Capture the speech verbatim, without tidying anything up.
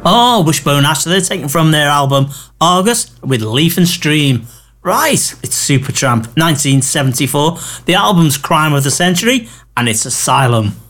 Oh, Wishbone Ash, they're taken from their album August with Leaf and Stream. Right, it's Supertramp, nineteen seventy-four. The album's Crime of the Century, and it's Asylum.